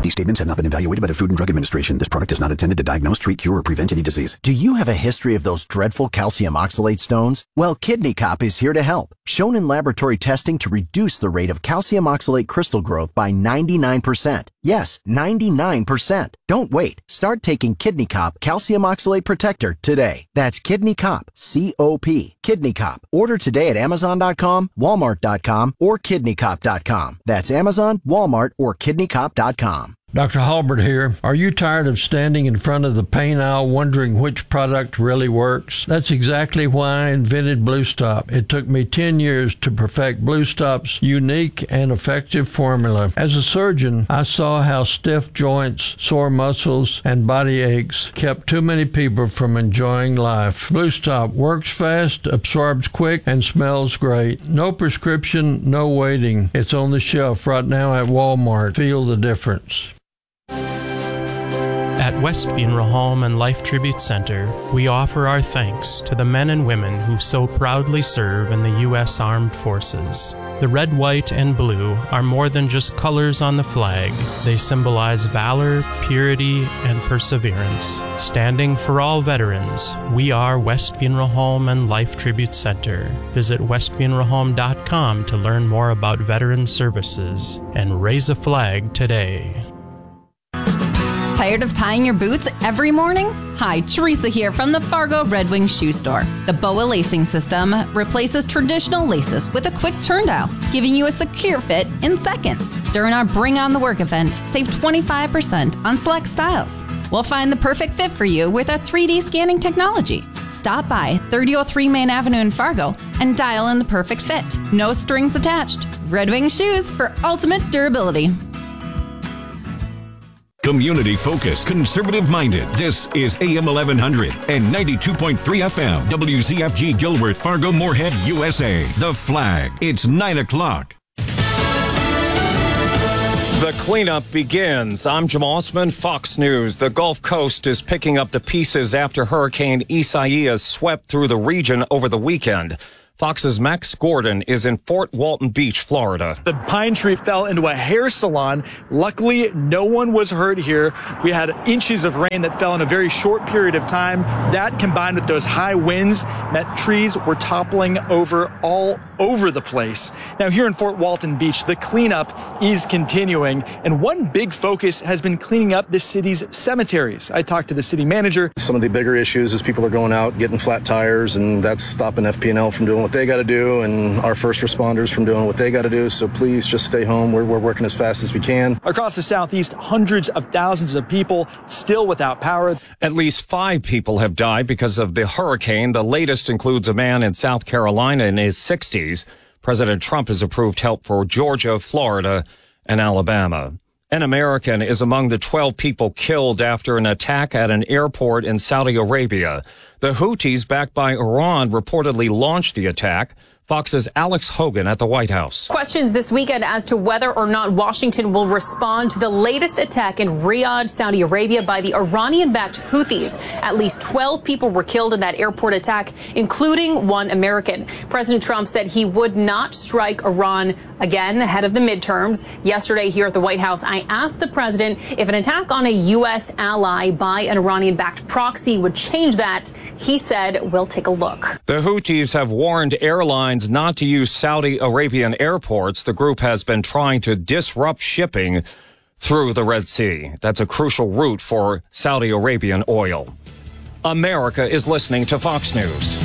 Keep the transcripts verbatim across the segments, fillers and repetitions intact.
These statements have not been evaluated by the Food and Drug Administration. This product is not intended to diagnose, treat, cure, or prevent any disease. Do you have a history of those dreadful calcium oxalate stones? Well, Kidney Cop is here to help. Shown in laboratory testing to reduce the rate of calcium oxalate crystal growth by ninety-nine percent. Yes, ninety-nine percent. Don't wait. Start taking Kidney Cop Calcium Oxalate Protector today. That's Kidney Cop, C O P. Kidney Cop. Order today at Amazon dot com, Walmart dot com, or Kidney Cop dot com. That's Amazon, Walmart, or Kidney Cop dot com. Doctor Halbert here. Are you tired of standing in front of the pain aisle wondering which product really works? That's exactly why I invented Blue Stop. It took me ten years to perfect Blue Stop's unique and effective formula. As a surgeon, I saw how stiff joints, sore muscles, and body aches kept too many people from enjoying life. Blue Stop works fast, absorbs quick, and smells great. No prescription, no waiting. It's on the shelf right now at Walmart. Feel the difference. At West Funeral Home and Life Tribute Center, we offer our thanks to the men and women who so proudly serve in the U S Armed Forces. The red, white, and blue are more than just colors on the flag. They symbolize valor, purity, and perseverance. Standing for all veterans, we are West Funeral Home and Life Tribute Center. Visit west funeral home dot com to learn more about veteran services and raise a flag today. Tired of tying your boots every morning? Hi, Teresa here from the Fargo Red Wing Shoe Store. The B O A lacing system replaces traditional laces with a quick turn dial, giving you a secure fit in seconds. During our Bring on the Work event, save twenty-five percent on select styles. We'll find the perfect fit for you with our three D scanning technology. Stop by thirty oh three Main Avenue in Fargo and dial in the perfect fit. No strings attached. Red Wing Shoes for ultimate durability. Community-focused, conservative-minded. This is A M eleven hundred and ninety-two point three F M. W Z F G Gilworth, Fargo, Moorhead, U S A. The Flag. It's nine o'clock. The cleanup begins. I'm Jamal Osman, Fox News. The Gulf Coast is picking up the pieces after Hurricane Isaias swept through the region over the weekend. Fox's Max Gordon is in Fort Walton Beach, Florida. The pine tree fell into a hair salon. Luckily, no one was hurt here. We had inches of rain that fell in a very short period of time. That, combined with those high winds, meant trees were toppling over all over the place. Now, here in Fort Walton Beach, the cleanup is continuing, and one big focus has been cleaning up the city's cemeteries. I talked to the city manager. Some of the bigger issues is people are going out, getting flat tires, and that's stopping F P and L from doing what they got to do, and our first responders from doing what they got to do. So please just stay home. We're, we're working as fast as we can. Across the southeast, hundreds of thousands of people still without power. At least five people have died because of the hurricane. The latest includes a man in South Carolina in his sixties. President Trump has approved help for Georgia, Florida, and Alabama. An American is among the twelve people killed after an attack at an airport in Saudi Arabia. The Houthis, backed by Iran, reportedly launched the attack. Fox's Alex Hogan at the White House. Questions this weekend as to whether or not Washington will respond to the latest attack in Riyadh, Saudi Arabia by the Iranian-backed Houthis. At least twelve people were killed in that airport attack, including one American. President Trump said he would not strike Iran again ahead of the midterms. Yesterday here at the White House, I asked the president if an attack on a U S ally by an Iranian-backed proxy would change that. He said, we'll take a look. The Houthis have warned airlines not to use Saudi Arabian airports. The group has been trying to disrupt shipping through the Red Sea. That's a crucial route for Saudi Arabian oil. America is listening to Fox News.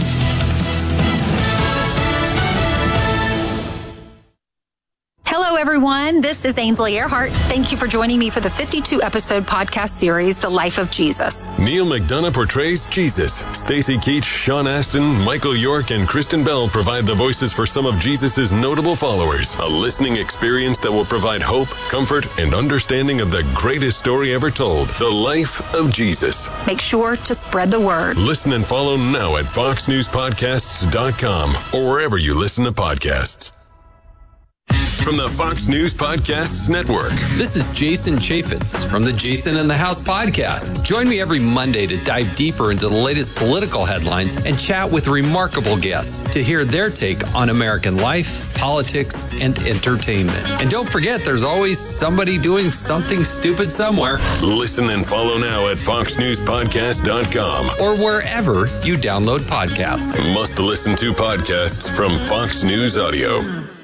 Hello, everyone. This is Ainsley Earhart. Thank you for joining me for the fifty-two episode podcast series, The Life of Jesus. Neil McDonough portrays Jesus. Stacey Keach, Sean Astin, Michael York, and Kristen Bell provide the voices for some of Jesus' notable followers. A listening experience that will provide hope, comfort, and understanding of the greatest story ever told, The Life of Jesus. Make sure to spread the word. Listen and follow now at fox news podcasts dot com or wherever you listen to podcasts. from the Fox News Podcasts Network. This is Jason Chaffetz from the Jason in the House podcast. Join me every Monday to dive deeper into the latest political headlines and chat with remarkable guests to hear their take on American life, politics, and entertainment. And don't forget, there's always somebody doing something stupid somewhere. Listen and follow now at fox news podcast dot com or wherever you download podcasts. Must listen to podcasts from Fox News Audio.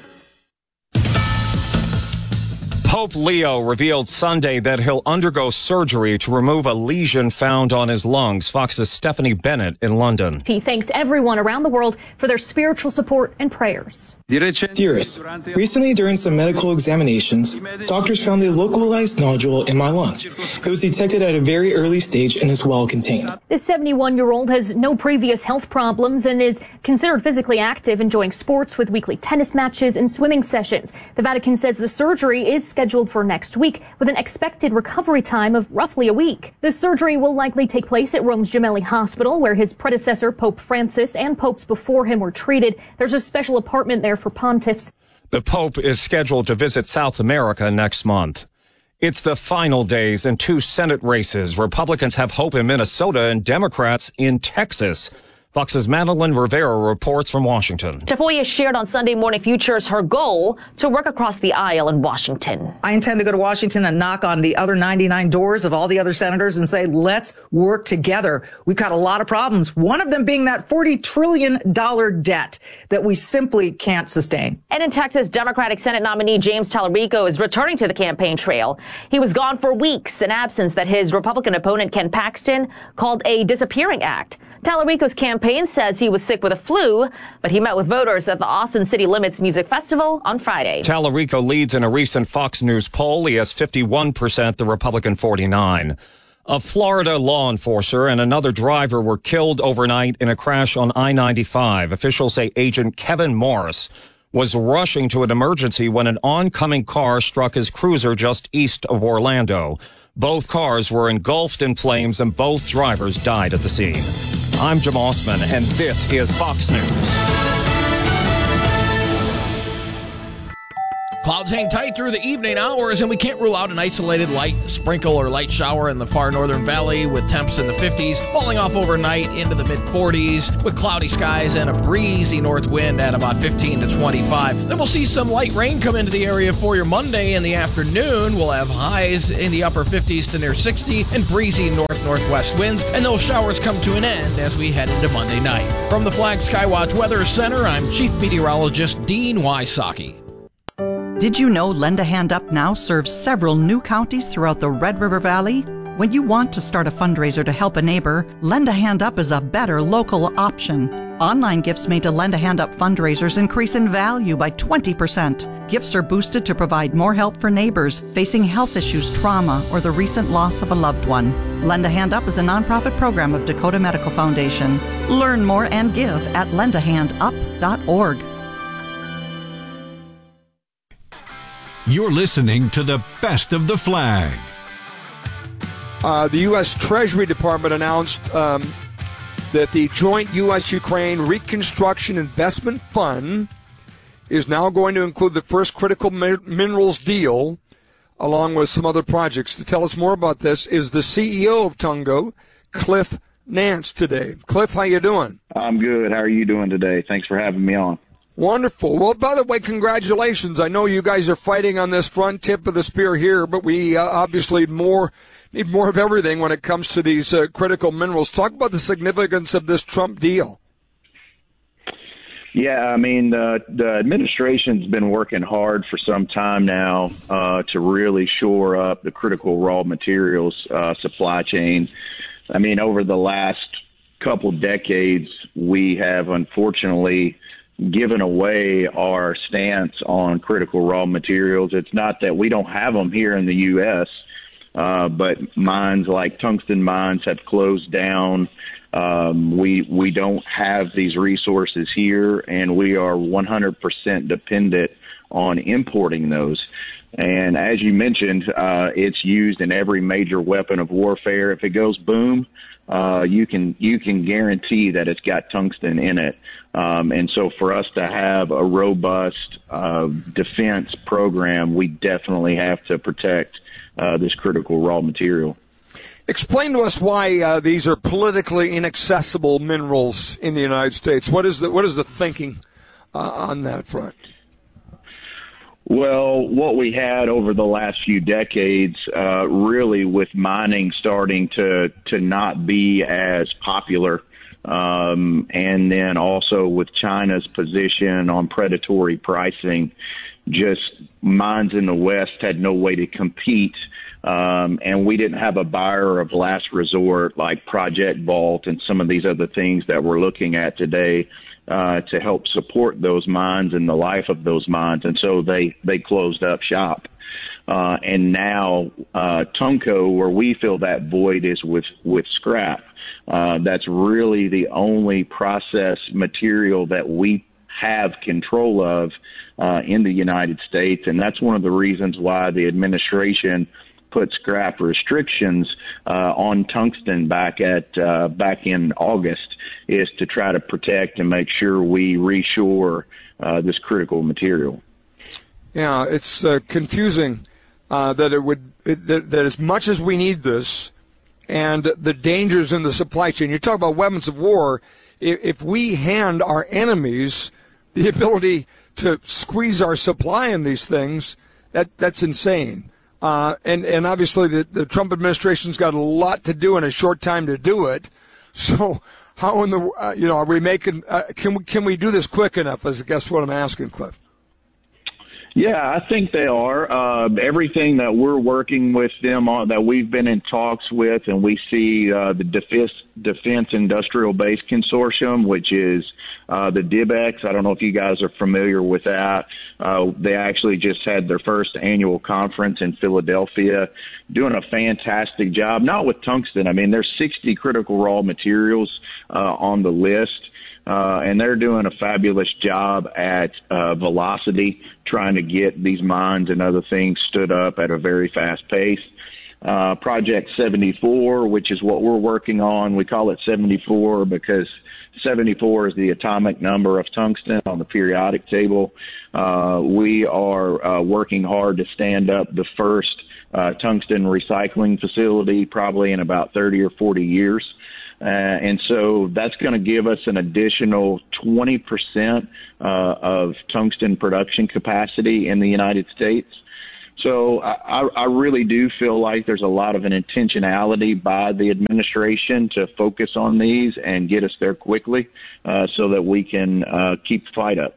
Pope Leo revealed Sunday that he'll undergo surgery to remove a lesion found on his lungs. Fox's Stephanie Bennett in London. He thanked everyone around the world for their spiritual support and prayers. Dearest, recently during some medical examinations, doctors found a localized nodule in my lung. It was detected at a very early stage and is well contained. This seventy-one-year-old has no previous health problems and is considered physically active, enjoying sports with weekly tennis matches and swimming sessions. The Vatican says the surgery is scheduled for next week with an expected recovery time of roughly a week. The surgery will likely take place at Rome's Gemelli Hospital, where his predecessor, Pope Francis, and popes before him were treated. There's a special apartment there for pontiffs. The Pope is scheduled to visit South America next month. It's the final days in two Senate races. Republicans have hope in Minnesota and Democrats in Texas. Fox's Madeline Rivera reports from Washington. Tafoya shared on Sunday Morning Futures her goal to work across the aisle in Washington. I intend to go to Washington and knock on the other ninety-nine doors of all the other senators and say, let's work together. We've got a lot of problems, one of them being that forty trillion dollars debt that we simply can't sustain. And in Texas, Democratic Senate nominee James Tallarico is returning to the campaign trail. He was gone for weeks, an absence that his Republican opponent Ken Paxton called a disappearing act. Tallarico's campaign says he was sick with a flu, but he met with voters at the Austin City Limits Music Festival on Friday. Tallarico leads in a recent Fox News poll. He has fifty-one percent, the Republican forty-nine. A Florida law enforcer and another driver were killed overnight in a crash on I ninety-five. Officials say Agent Kevin Morris was rushing to an emergency when an oncoming car struck his cruiser just east of Orlando. Both cars were engulfed in flames and both drivers died at the scene. I'm Jim Osman, and this is Fox News. Clouds hang tight through the evening hours, and we can't rule out an isolated light sprinkle or light shower in the far northern valley with temps in the fifties, falling off overnight into the mid-forties with cloudy skies and a breezy north wind at about fifteen to twenty-five. Then we'll see some light rain come into the area for your Monday in the afternoon. We'll have highs in the upper fifties to near sixty and breezy north-northwest winds, and those showers come to an end as we head into Monday night. From the Flag Skywatch Weather Center, I'm Chief Meteorologist Dean Wysocki. Did you know Lend a Hand Up now serves several new counties throughout the Red River Valley? When you want to start a fundraiser to help a neighbor, Lend a Hand Up is a better local option. Online gifts made to Lend a Hand Up fundraisers increase in value by twenty percent. Gifts are boosted to provide more help for neighbors facing health issues, trauma, or the recent loss of a loved one. Lend a Hand Up is a nonprofit program of Dakota Medical Foundation. Learn more and give at lend a hand up dot org. You're listening to the best of the flag. Uh, the U S Treasury Department announced um, that the joint U S Ukraine Reconstruction Investment Fund is now going to include the first critical mi- minerals deal, along with some other projects. To tell us more about this is the C E O of Tungo, Cliff Nance, today. Cliff, how you doing? I'm good. How are you doing today? Thanks for having me on. Wonderful. Well, by the way, congratulations. I know you guys are fighting on this front tip of the spear here, but we uh, obviously more need more of everything when it comes to these uh, critical minerals. Talk about the significance of this Trump deal. Yeah, I mean, uh, the administration's been working hard for some time now uh, to really shore up the critical raw materials uh, supply chain. I mean, over the last couple decades, we have unfortunately given away our stance on critical raw materials. It's not that we don't have them here in the U S, uh, but mines like tungsten mines have closed down. Um, we we don't have these resources here, and we are one hundred percent dependent on importing those. And as you mentioned, uh, it's used in every major weapon of warfare. If it goes boom, uh, you can you can guarantee that it's got tungsten in it. Um, and so for us to have a robust uh, defense program, we definitely have to protect uh, this critical raw material. Explain to us why uh, these are politically inaccessible minerals in the United States. What is the, what is the thinking uh, on that front? Well, what we had over the last few decades, uh, really with mining starting to, to not be as popular, um, and then also with China's position on predatory pricing, just mines in the West had no way to compete. Um, and we didn't have a buyer of last resort like Project Vault and some of these other things that we're looking at today uh, to help support those mines and the life of those mines. And so they, they closed up shop. Uh, and now uh, Tumco, where we fill that void, is with, with scrap. Uh, that's really the only process material that we have control of uh, in the United States. And that's one of the reasons why the administration put scrap restrictions uh, on tungsten back at uh, back in August, is to try to protect and make sure we reshore uh, this critical material. Yeah, it's uh, confusing uh, that it would it, that, that as much as we need this, and the dangers in the supply chain. You talk about weapons of war. If, if we hand our enemies the ability to squeeze our supply in these things, that that's insane. Uh, and, and obviously the, the Trump administration's got a lot to do in a short time to do it. So how in the, uh, you know, are we making, uh, can we, can we do this quick enough, is I guess what I'm asking, Cliff? Yeah, I think they are. Uh, everything that we're working with them on, that we've been in talks with, and we see uh, the Defense, Defense Industrial Base Consortium, which is uh, the D B E X. I don't know if you guys are familiar with that. Uh, they actually just had their first annual conference in Philadelphia, doing a fantastic job, not with tungsten. I mean, there's sixty critical raw materials uh, on the list. Uh, and they're doing a fabulous job at uh, velocity, trying to get these mines and other things stood up at a very fast pace. Uh, Project seventy-four, which is what we're working on, we call it seventy-four because seventy-four is the atomic number of tungsten on the periodic table. Uh, we are uh, working hard to stand up the first uh, tungsten recycling facility probably in about thirty or forty years. Uh, and so that's going to give us an additional twenty percent uh, of tungsten production capacity in the United States. So I, I really do feel like there's a lot of an intentionality by the administration to focus on these and get us there quickly uh, so that we can uh, keep the fight up.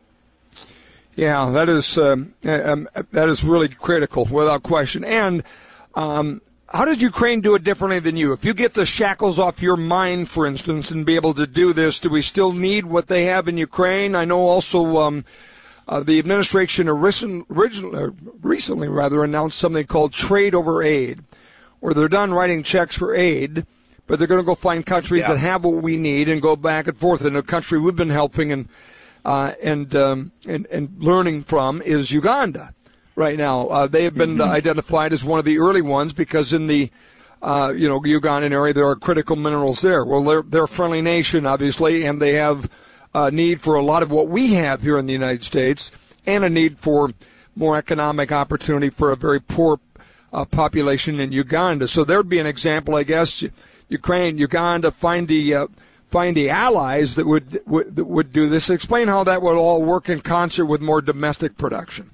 Yeah, that is um, um, that is really critical, without question. And um, how did Ukraine do it differently than you? If you get the shackles off your mind, for instance, and be able to do this, do we still need what they have in Ukraine? I know also um, uh, the administration originally, recently rather announced something called trade over aid, where they're done writing checks for aid, but they're going to go find countries yeah. that have what we need and go back and forth. And a country we've been helping and uh, and, um, and and learning from is Uganda. Right now, uh, they have been mm-hmm. identified as one of the early ones because in the, uh, you know, Ugandan area there are critical minerals there. Well, they're they're a friendly nation, obviously, and they have a need for a lot of what we have here in the United States, and a need for more economic opportunity for a very poor uh, population in Uganda. So there would be an example, I guess. Ukraine, Uganda, find the uh, find the allies that would, would that would do this. Explain how that would all work in concert with more domestic production.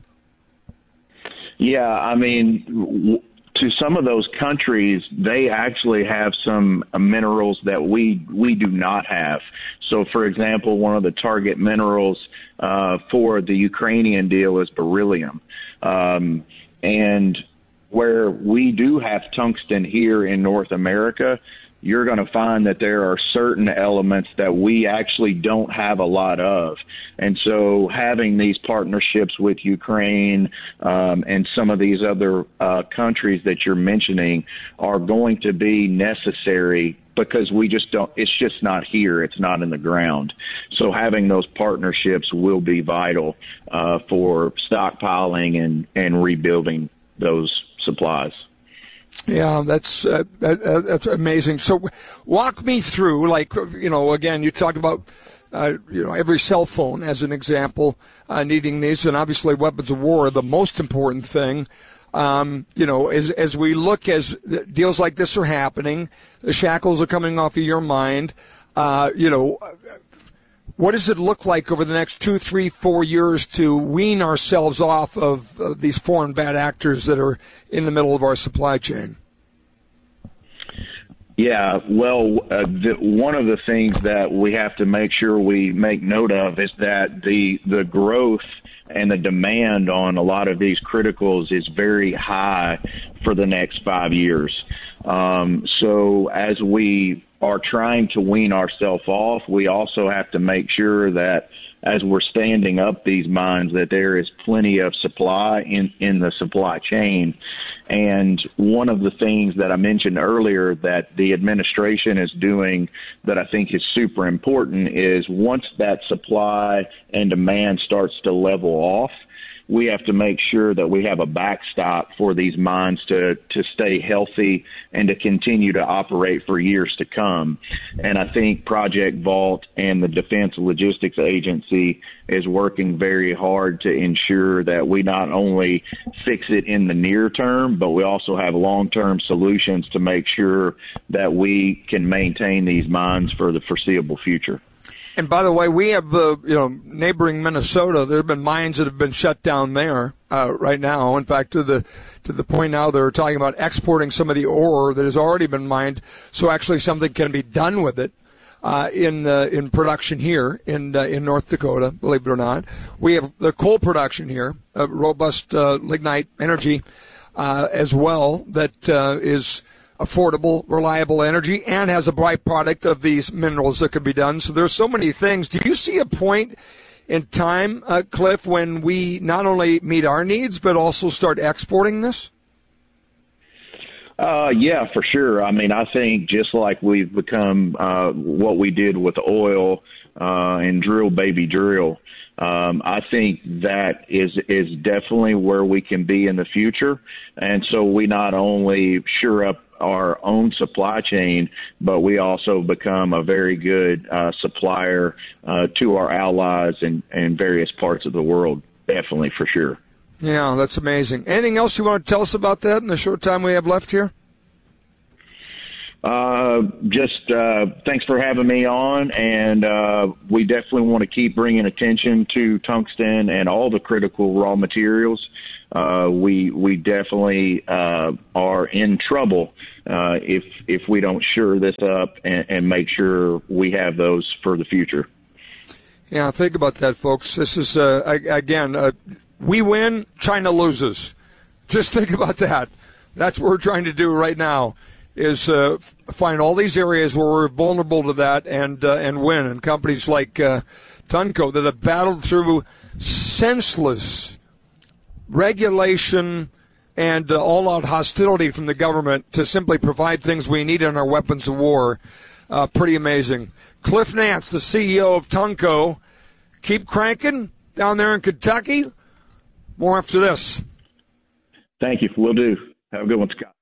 Yeah, I mean, w- to some of those countries, they actually have some uh, minerals that we we do not have. So, for example, one of the target minerals uh, for the Ukrainian deal is beryllium. Um, and where we do have tungsten here in North America, you're going to find that there are certain elements that we actually don't have a lot of. And so having these partnerships with Ukraine um, and some of these other uh, countries that you're mentioning are going to be necessary because we just don't, it's just not here. It's not in the ground. So having those partnerships will be vital uh, for stockpiling and, and rebuilding those supplies. Yeah, that's uh, that, uh, that's amazing. So walk me through, like, you know, again, you talked about uh, you know, every cell phone, as an example, uh, needing these, and obviously weapons of war are the most important thing. Um, you know, as as we look as deals like this are happening, the shackles are coming off of your mind. Uh, you know, what does it look like over the next two, three, four years to wean ourselves off of uh, these foreign bad actors that are in the middle of our supply chain? Yeah, well, uh, the, one of the things that we have to make sure we make note of is that the the growth and the demand on a lot of these criticals is very high for the next five years. Um, so as we are trying to wean ourselves off, we also have to make sure that as we're standing up these mines, that there is plenty of supply in, in the supply chain. And one of the things that I mentioned earlier that the administration is doing that I think is super important is once that supply and demand starts to level off, we have to make sure that we have a backstop for these mines to, to stay healthy and to continue to operate for years to come. And I think Project Vault and the Defense Logistics Agency is working very hard to ensure that we not only fix it in the near term, but we also have long-term solutions to make sure that we can maintain these mines for the foreseeable future. And by the way, we have, uh, you know, neighboring Minnesota. There have been mines that have been shut down there uh, right now. In fact, to the to the point now they're talking about exporting some of the ore that has already been mined, so actually something can be done with it uh, in uh, in production here in uh, in North Dakota. Believe it or not, we have the coal production here, uh, robust uh, lignite energy uh, as well that uh, is affordable, reliable energy, and has a byproduct of these minerals that can be done. So there's so many things. Do you see a point in time, uh, Cliff, when we not only meet our needs, but also start exporting this? Uh, yeah, for sure. I mean, I think just like we've become uh, what we did with oil uh, and drill, baby, drill, Um, I think that is is definitely where we can be in the future. And so we not only shore up our own supply chain, but we also become a very good uh, supplier uh, to our allies in, in various parts of the world, definitely, for sure. Yeah, that's amazing. Anything else you want to tell us about that in the short time we have left here? Uh, just uh, thanks for having me on, and uh, we definitely want to keep bringing attention to tungsten and all the critical raw materials. Uh, we we definitely uh, are in trouble uh, if if we don't shore this up and, and make sure we have those for the future. Yeah, think about that, folks. This is uh, again, uh, we win, China loses. Just think about that. That's what we're trying to do right now. Is uh, find all these areas where we're vulnerable to that and uh, and win. And companies like uh, Tunco that have battled through senseless regulation and uh, all-out hostility from the government to simply provide things we need in our weapons of war. Uh, pretty amazing. Cliff Nance, the C E O of Tunco. Keep cranking down there in Kentucky. More after this. Thank you. Will do. Have a good one, Scott.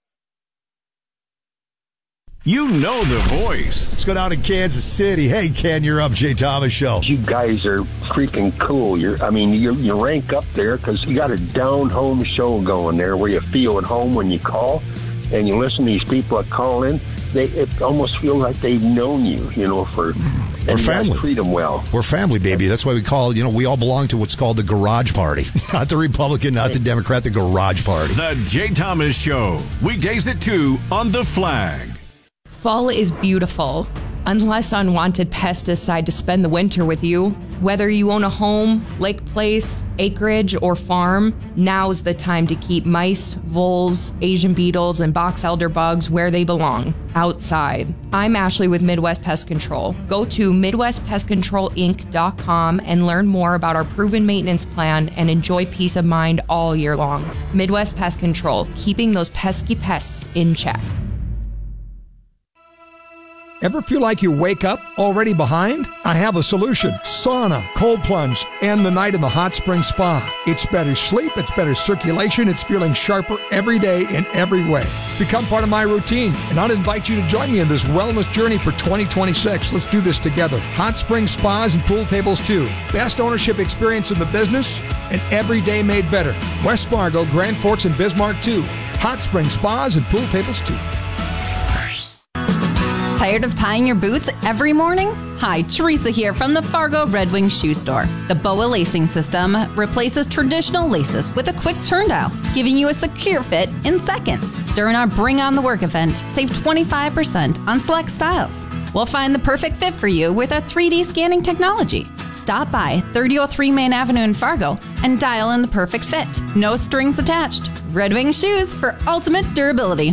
You know the voice. Let's go down to Kansas City. Hey, Ken, you're up, Jay Thomas Show. You guys are freaking cool. You're, I mean, you you rank up there because you got a down-home show going there where you feel at home when you call and you listen to these people that call in. They it almost feel like they've known you, you know, for We're and family. You guys treat them well. We're family, baby. That's why we call, you know, we all belong to what's called the Garage Party. Not the Republican, not the Democrat, the Garage Party. The Jay Thomas Show. Weekdays at two on The Flag. Fall is beautiful, unless unwanted pests decide to spend the winter with you. Whether you own a home, lake place, acreage, or farm, now's the time to keep mice, voles, Asian beetles, and box elder bugs where they belong, outside. I'm Ashley with Midwest Pest Control. Go to midwest pest control inc dot com and learn more about our proven maintenance plan and enjoy peace of mind all year long. Midwest Pest Control, keeping those pesky pests in check. Ever feel like you wake up already behind? I have a solution. Sauna, cold plunge, and the night in the hot spring spa. It's better sleep, it's better circulation, it's feeling sharper every day in every way. Become part of my routine, and I'll invite you to join me in this wellness journey for twenty twenty-six. Let's do this together. Hot spring spas and pool tables too. Best ownership experience in the business, and every day made better. West Fargo, Grand Forks, and Bismarck too. Hot spring spas and pool tables too. Tired of tying your boots every morning? Hi, Teresa here from the Fargo Red Wing Shoe Store. The B O A lacing system replaces traditional laces with a quick turn dial, giving you a secure fit in seconds. During our Bring on the Work event, save twenty-five percent on select styles. We'll find the perfect fit for you with our three D scanning technology. Stop by thirty oh three Main Avenue in Fargo and dial in the perfect fit. No strings attached. Red Wing Shoes for ultimate durability.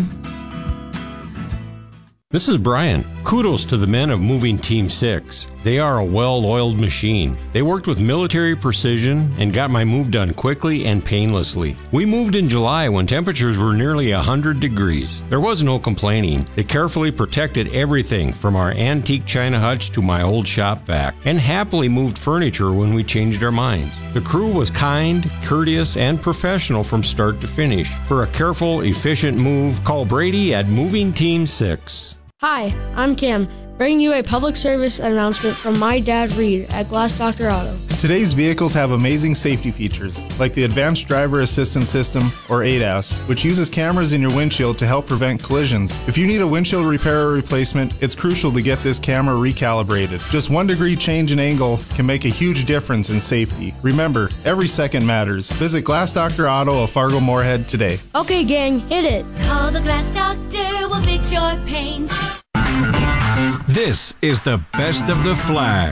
This is Brian. Kudos to the men of Moving Team six. They are a well-oiled machine. They worked with military precision and got my move done quickly and painlessly. We moved in July when temperatures were nearly one hundred degrees. There was no complaining. They carefully protected everything from our antique china hutch to my old shop vac, and happily moved furniture when we changed our minds. The crew was kind, courteous, and professional from start to finish. For a careful, efficient move, call Brady at Moving Team six. Hi, I'm Cam, bringing you a public service announcement from my dad, Reed, at Glass Doctor Auto. Today's vehicles have amazing safety features, like the Advanced Driver Assistance System, or A D A S, which uses cameras in your windshield to help prevent collisions. If you need a windshield repair or replacement, it's crucial to get this camera recalibrated. Just one degree change in angle can make a huge difference in safety. Remember, every second matters. Visit Glass Doctor Auto of Fargo Moorhead today. Okay, gang, hit it. Call the Glass Doctor, we'll fix your paint. This is the best of the flag.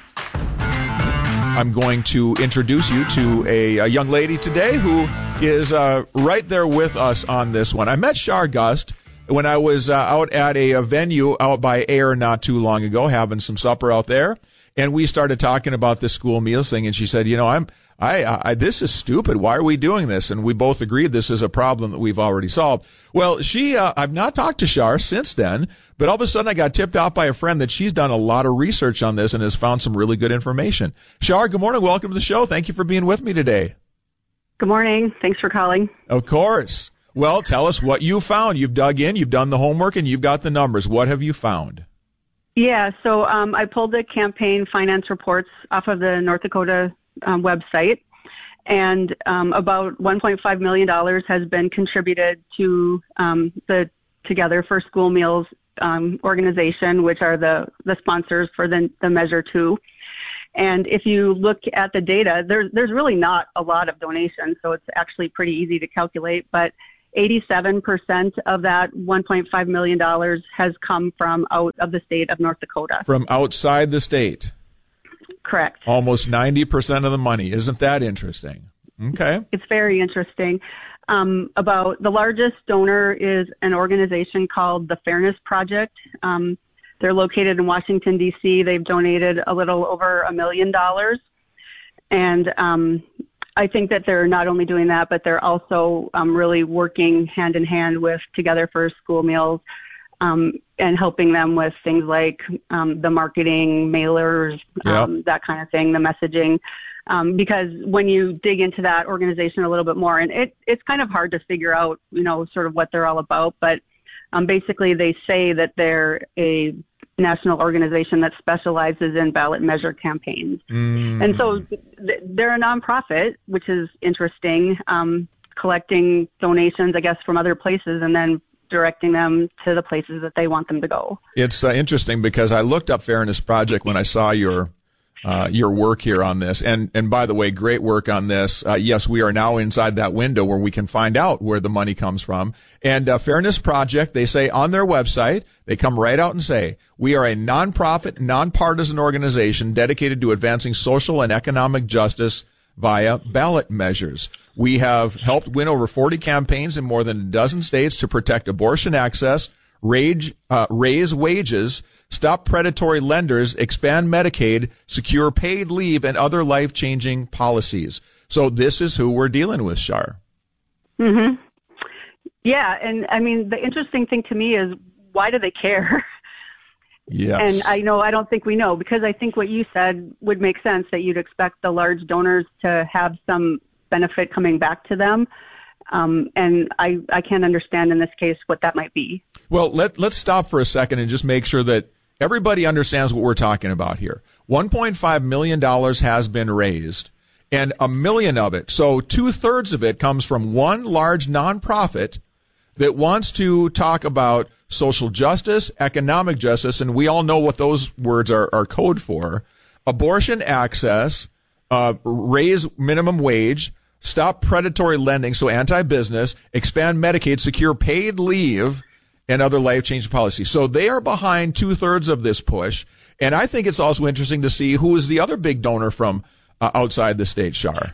I'm going to introduce you to a, a young lady today who is uh, right there with us on this one. I met Shar Gust when I was uh, out at a, a venue out by Air not too long ago, having some supper out there, and we started talking about this school meals thing, and she said, you know, I'm I, I, this is stupid. Why are we doing this? And we both agreed this is a problem that we've already solved. Well, she, uh, I've not talked to Shar since then, but all of a sudden I got tipped off by a friend that she's done a lot of research on this and has found some really good information. Shar, good morning. Welcome to the show. Thank you for being with me today. Good morning. Thanks for calling. Of course. Well, tell us what you found. You've dug in, you've done the homework, and you've got the numbers. What have you found? Yeah, so um, I pulled the campaign finance reports off of the North Dakota um, website, and um, about one point five million dollars has been contributed to um, the Together for School Meals um, organization, which are the, the sponsors for the, the Measure two. And if you look at the data, there, there's really not a lot of donations, so it's actually pretty easy to calculate, but eighty-seven percent of that one point five million dollars has come from out of the state of North Dakota. From outside the state? Correct. Almost ninety percent of the money. Isn't that interesting? Okay. It's very interesting. Um, about the largest donor is an organization called the Fairness Project. Um, they're located in Washington, D C. They've donated a little over a million dollars. And um, I think that they're not only doing that, but they're also um, really working hand in hand with Together for School Meals um, and helping them with things like um, the marketing, mailers, um, yep. that kind of thing, the messaging. Um, because when you dig into that organization a little bit more, and it, it's kind of hard to figure out, you know, sort of what they're all about, but um, basically they say that they're a national organization that specializes in ballot measure campaigns. Mm. And so th- they're a nonprofit, which is interesting, um, collecting donations, I guess, from other places and then directing them to the places that they want them to go. It's uh, interesting because I looked up Fairness Project when I saw your Uh, your work here on this. And, and by the way, great work on this. Uh, yes, we are now inside that window where we can find out where the money comes from. And uh, Fairness Project, they say on their website, they come right out and say, we are a nonprofit, nonpartisan organization dedicated to advancing social and economic justice via ballot measures. We have helped win over forty campaigns in more than a dozen states to protect abortion access, rage, uh, raise wages, stop predatory lenders, expand Medicaid, secure paid leave, and other life-changing policies. So this is who we're dealing with, Shar. Mm-hmm. Yeah, and I mean, the interesting thing to me is, why do they care? Yes. And I know, I don't think we know, because I think what you said would make sense, that you'd expect the large donors to have some benefit coming back to them. Um, and I, I can't understand in this case what that might be. Well, let, let's stop for a second and just make sure that everybody understands what we're talking about here. one point five million dollars has been raised, and a million of it, so two-thirds of it, comes from one large nonprofit that wants to talk about social justice, economic justice, and we all know what those words are, are code for: abortion access, uh, raise minimum wage, stop predatory lending, so anti-business, expand Medicaid, secure paid leave, and other life-changing policies. So they are behind two-thirds of this push. And I think it's also interesting to see who is the other big donor from uh, outside the state, Shar.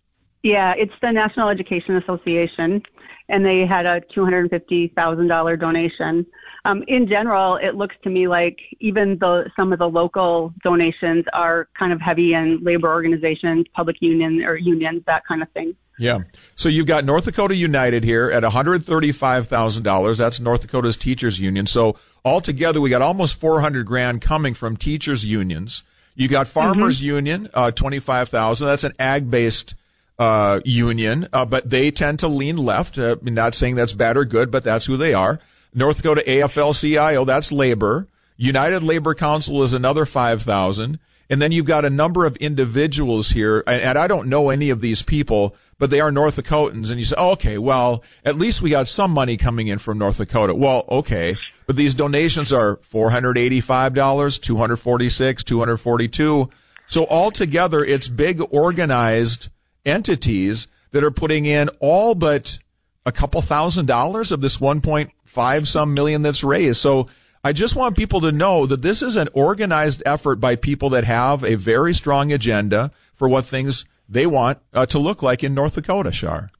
Yeah, it's the National Education Association, and they had a two hundred fifty thousand dollars donation. Um, in general, it looks to me like even though some of the local donations are kind of heavy in labor organizations, public union or unions, that kind of thing. Yeah. So you've got North Dakota United here at one hundred thirty-five thousand dollars. That's North Dakota's teachers union. So altogether, we got almost four hundred grand coming from teachers unions. You got Farmers mm-hmm. Union, uh, twenty-five thousand. That's an ag-based uh, union, uh, but they tend to lean left. Uh, I'm not saying that's bad or good, but that's who they are. North Dakota A F L C I O, that's labor. United Labor Council is another five thousand. And then you've got a number of individuals here, and, and I don't know any of these people, but they are North Dakotans. And you say, oh, okay, well, at least we got some money coming in from North Dakota. Well, okay, but these donations are four hundred eighty-five dollars, two hundred forty-six dollars, two hundred forty-two dollars. So altogether, it's big organized entities that are putting in all but a couple thousand dollars of this one point five some million that's raised. So I just want people to know that this is an organized effort by people that have a very strong agenda for what things they want uh, to look like in North Dakota, Shar.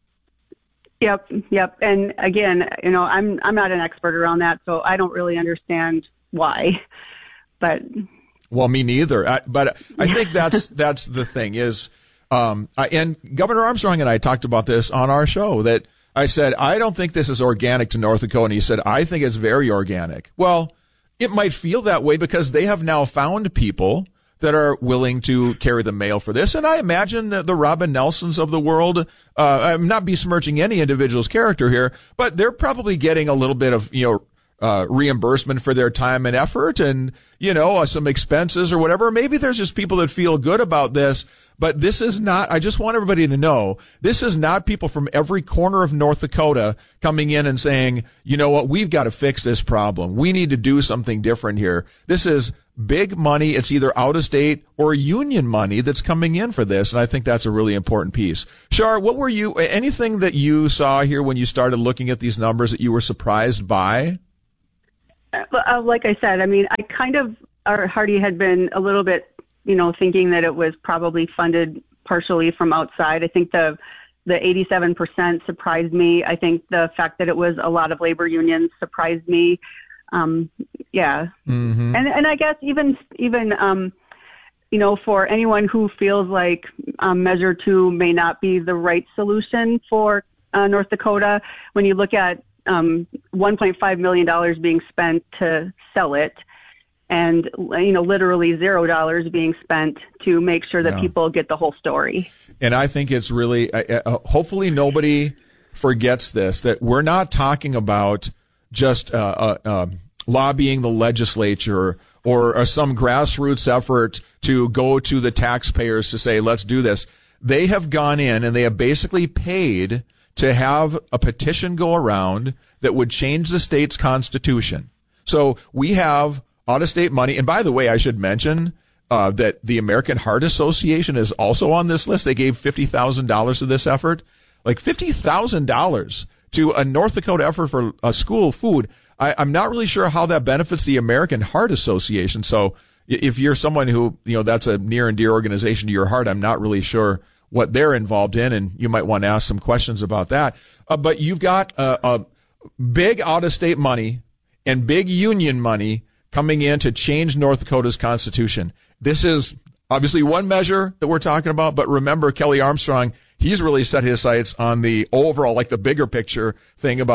Yep, yep. And again, you know, I'm I'm not an expert around that, so I don't really understand why. But well, me neither. I, but I think that's that's the thing is, um, I, and Governor Armstrong and I talked about this on our show, that I said, I don't think this is organic to North Dakota. And he said, I think it's very organic. Well, it might feel that way because they have now found people that are willing to carry the mail for this. And I imagine that the Robin Nelsons of the world, uh, I'm not besmirching any individual's character here, but they're probably getting a little bit of, you know, uh, reimbursement for their time and effort and, you know, uh, some expenses or whatever. Maybe there's just people that feel good about this. But this is not, I just want everybody to know, this is not people from every corner of North Dakota coming in and saying, you know what, we've got to fix this problem. We need to do something different here. This is big money. It's either out of state or union money that's coming in for this. And I think that's a really important piece. Shar, what were you, anything that you saw here when you started looking at these numbers that you were surprised by? Uh, like I said, I mean, I kind of, our Hardy had been a little bit, you know, thinking that it was probably funded partially from outside. I think the the eighty-seven percent surprised me. I think the fact that it was a lot of labor unions surprised me. Um, yeah. Mm-hmm. And and I guess even, even um, you know, for anyone who feels like um, Measure two may not be the right solution for uh, North Dakota, when you look at um, one point five million dollars being spent to sell it, and, you know, literally zero dollars being spent to make sure that yeah. people get the whole story. And I think it's really, uh, uh, hopefully nobody forgets this, that we're not talking about just uh, uh, uh, lobbying the legislature or, or some grassroots effort to go to the taxpayers to say, let's do this. They have gone in and they have basically paid to have a petition go around that would change the state's constitution. So we have out-of-state money. And by the way, I should mention uh, that the American Heart Association is also on this list. They gave fifty thousand dollars to this effort. Like fifty thousand dollars to a North Dakota effort for uh, school food. I, I'm not really sure how that benefits the American Heart Association. So if you're someone who, you know, that's a near and dear organization to your heart, I'm not really sure what they're involved in. And you might want to ask some questions about that. Uh, but you've got uh, a big out-of-state money and big union money coming in to change North Dakota's constitution. This is obviously one measure that we're talking about, but remember Kelly Armstrong, he's really set his sights on the overall, like the bigger picture thing about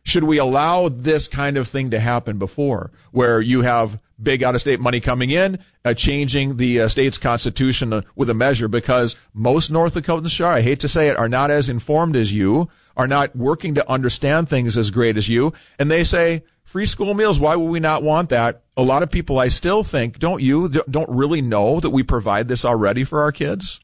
Should we allow this kind of thing to happen before, where you have big out-of-state money coming in, uh, changing the uh, state's constitution uh, with a measure? Because most North Dakotans, Shar, I hate to say it, are not as informed as you, are not working to understand things as great as you, and they say, free school meals, why would we not want that? A lot of people, I still think, don't you, don't really know that we provide this already for our kids?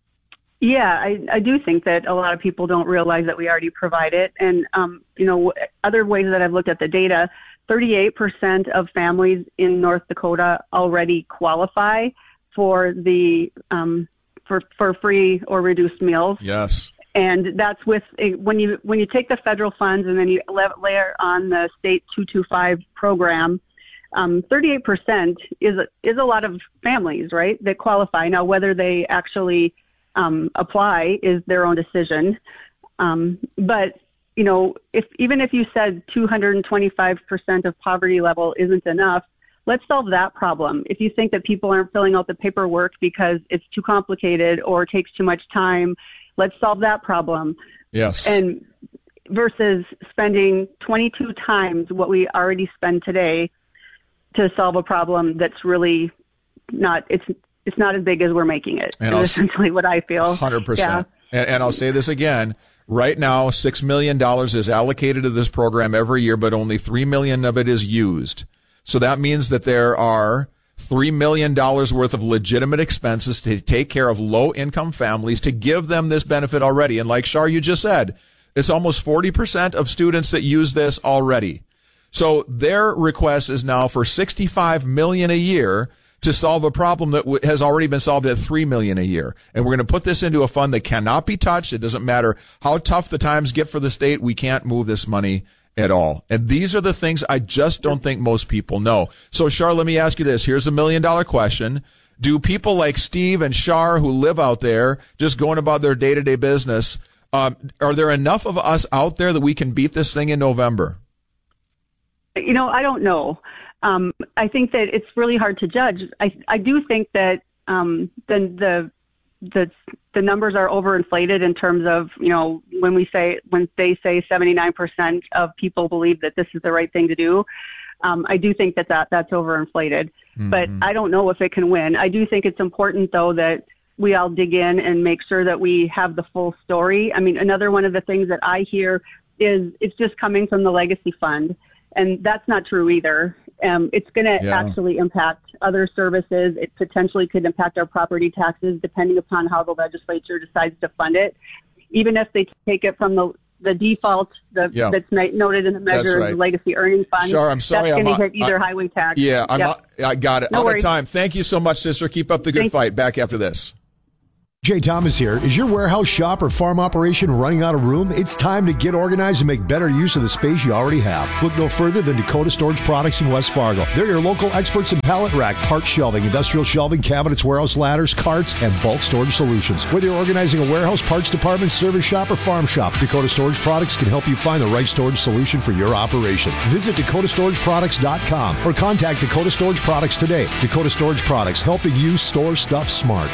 Yeah, I, I do think that a lot of people don't realize that we already provide it. And, um, you know, other ways that I've looked at the data, thirty-eight percent of families in North Dakota already qualify for the um, for, for free or reduced meals. Yes. And that's with a, when you when you take the federal funds and then you layer on the state two two five program, um, thirty-eight percent is a, is a lot of families, right, that qualify. Now, whether they actually um, apply is their own decision. Um, but, you know, if even if you said two hundred twenty-five percent of poverty level isn't enough, let's solve that problem. If you think that people aren't filling out the paperwork because it's too complicated or takes too much time, let's solve that problem. Yes. And versus spending twenty-two times what we already spend today to solve a problem that's really not, it's it's not as big as we're making it. And is essentially what I feel. one hundred percent. Yeah. And, and I'll say this again. Right now, six million dollars is allocated to this program every year, but only three million dollars of it is used. So that means that there are three million dollars worth of legitimate expenses to take care of low-income families to give them this benefit already. And like Shar, you just said, it's almost forty percent of students that use this already. So their request is now for sixty-five million dollars a year to solve a problem that w- has already been solved at three million dollars a year. And we're going to put this into a fund that cannot be touched. It doesn't matter how tough the times get for the state. We can't move this money at all. And these are the things I just don't think most people know. So, Shar, let me ask you this. Here's a million dollar question. Do people like Steve and Shar who live out there just going about their day-to-day business, um, are there enough of us out there that we can beat this thing in November? You know, I don't know. Um, I think that it's really hard to judge. I, I do think that um, the, the the the numbers are overinflated in terms of, you know, when we say when they say seventy-nine percent of people believe that this is the right thing to do. Um, I do think that, that that's overinflated, mm-hmm. but I don't know if it can win. I do think it's important, though, that we all dig in and make sure that we have the full story. I mean, another one of the things that I hear is it's just coming from the legacy fund, and that's not true either. Um, it's going to yeah. actually impact other services. It potentially could impact our property taxes, depending upon how the legislature decides to fund it. Even if they take it from the the default the, yeah. that's noted in the measure right. of the legacy earnings fund, Sure, I'm sorry, that's going to I'm, hit either I, highway tax. Yeah, I'm yep. not, I got it. No Out worries. of time. Thank you so much, sister. Keep up the good Thanks. fight. Back after this. Jay Thomas here. Is your warehouse, shop, or farm operation running out of room? It's time to get organized and make better use of the space you already have. Look no further than Dakota Storage Products in West Fargo. They're your local experts in pallet rack, part shelving, industrial shelving, cabinets, warehouse ladders, carts, and bulk storage solutions. Whether you're organizing a warehouse, parts department, service shop, or farm shop, Dakota Storage Products can help you find the right storage solution for your operation. Visit dakota storage products dot com or contact Dakota Storage Products today. Dakota Storage Products, helping you store stuff smart.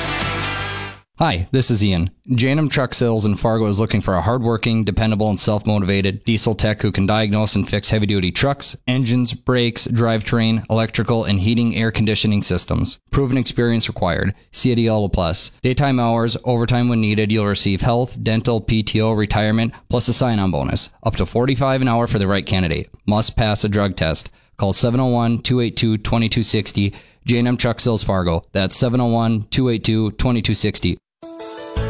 Hi, this is Ian. J and M Truck Sales in Fargo is looking for a hardworking, dependable, and self-motivated diesel tech who can diagnose and fix heavy-duty trucks, engines, brakes, drivetrain, electrical, and heating air conditioning systems. Proven experience required. C A D L Plus. Daytime hours, overtime when needed. You'll receive health, dental, P T O, retirement, plus a sign-on bonus. Up to forty-five dollars an hour for the right candidate. Must pass a drug test. Call seven oh one, two eight two, two two six oh. J and M Truck Sales Fargo. That's seven oh one, two eight two, two two six oh.